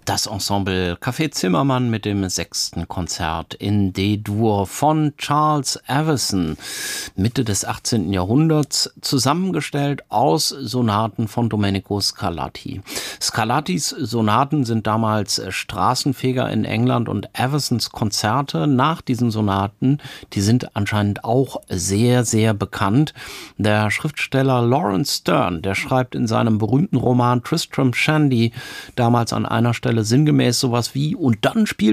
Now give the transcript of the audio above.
Das Ensemble Café Zimmermann mit dem 6. Konzert in D-Dur von Charles Evison, Mitte des 18. Jahrhunderts, zusammengestellt aus Sonaten von Domenico Scarlatti. Scarlattis Sonaten sind damals Straßenfeger in England und Evisons Konzerte nach diesen Sonaten, die sind anscheinend auch sehr, sehr bekannt. Der Schriftsteller Lawrence Stern, der schreibt in seinem berühmten Roman Tristram Shandy damals an einer Stelle sinngemäß sowas wie: Und dann spielt